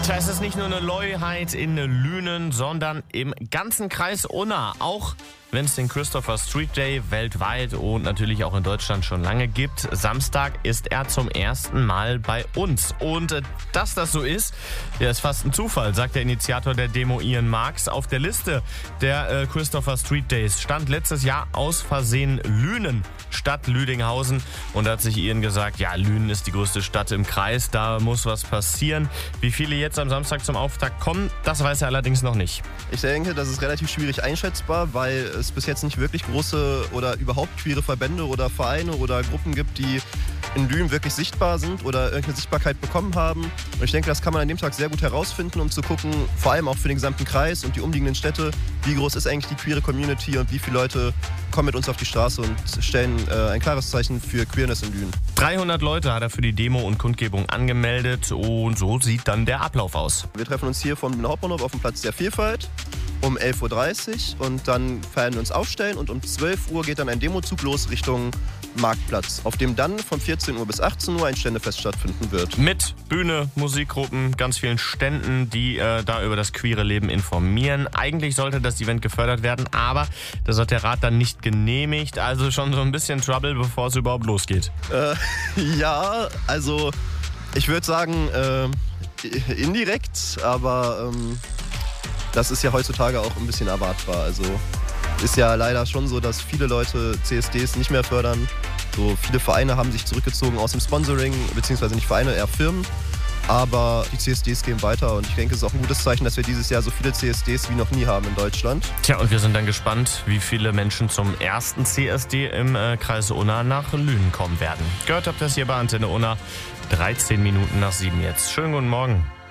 Tja, es ist nicht nur eine Neuheit in Lünen, sondern im ganzen Kreis Unna. Auch wenn es den Christopher Street Day weltweit und natürlich auch in Deutschland schon lange gibt, Samstag ist er zum ersten Mal bei uns. Und dass das so ist, ja, ist fast ein Zufall, sagt der Initiator der Demo Ian Marx. Auf der Liste der Christopher Street Days stand letztes Jahr aus Versehen Lünen statt Lüdinghausen. Und da hat sich Ian gesagt, ja, Lünen ist die größte Stadt im Kreis, da muss was passieren. Wie viele jetzt am Samstag zum Auftakt kommen, das weiß er allerdings noch nicht. Ich denke, das ist relativ schwierig einschätzbar, weil es bis jetzt nicht wirklich große oder überhaupt queere Verbände oder Vereine oder Gruppen gibt, die in Lünen wirklich sichtbar sind oder irgendeine Sichtbarkeit bekommen haben. Und ich denke, das kann man an dem Tag sehr gut herausfinden, um zu gucken, vor allem auch für den gesamten Kreis und die umliegenden Städte, wie groß ist eigentlich die queere Community und wie viele Leute kommen mit uns auf die Straße und stellen ein klares Zeichen für Queerness in Lünen. 300 Leute hat er für die Demo und Kundgebung angemeldet und so sieht dann der Ablauf aus. Wir treffen uns hier vom Hauptbahnhof auf dem Platz der Vielfalt um 11.30 Uhr und dann feiern wir uns aufstellen und um 12 Uhr geht dann ein Demozug los Richtung Marktplatz, auf dem dann von 14 Uhr bis 18 Uhr ein Ständefest stattfinden wird. Mit Bühne, Musikgruppen, ganz vielen Ständen, die da über das queere Leben informieren. Eigentlich sollte das Event gefördert werden, aber das hat der Rat dann nicht genehmigt. Also schon so ein bisschen Trouble, bevor es überhaupt losgeht. Ja, also ich würde sagen indirekt, aber das ist ja heutzutage auch ein bisschen erwartbar. Also ist ja leider schon so, dass viele Leute CSDs nicht mehr fördern. So viele Vereine haben sich zurückgezogen aus dem Sponsoring, beziehungsweise nicht Vereine, eher Firmen. Aber die CSDs gehen weiter und ich denke, es ist auch ein gutes Zeichen, dass wir dieses Jahr so viele CSDs wie noch nie haben in Deutschland. Tja, und wir sind dann gespannt, wie viele Menschen zum ersten CSD im Kreis Unna nach Lünen kommen werden. Gehört habt ihr das hier bei Antenne Unna, 13 Minuten nach 7 jetzt. Schönen guten Morgen.